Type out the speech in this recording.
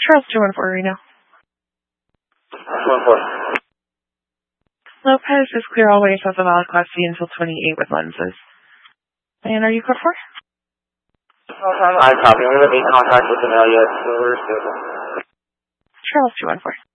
Charles 214 Reno. 214. Lopez is clear all ways has a valid Class C until 28 with lenses. And are you code 4? I copy. I'm going to be in contact with Amelia. So we're still. Charles 214.